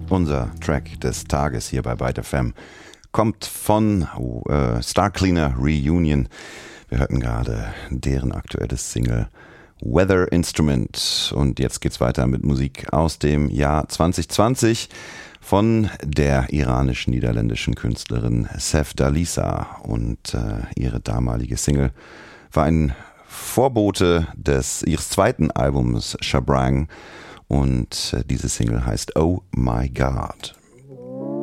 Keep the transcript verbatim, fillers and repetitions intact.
Unser Track des Tages hier bei Byte F M kommt von äh, Star Cleaner Reunion. Wir hörten gerade deren aktuelles Single Weather Instrument. Und jetzt geht's weiter mit Musik aus dem Jahr zwanzig zwanzig von der iranisch-niederländischen Künstlerin Sevdalisa. Und äh, ihre damalige Single war ein Vorbote des ihres zweiten Albums Shabrang. Und diese Single heißt Oh My God.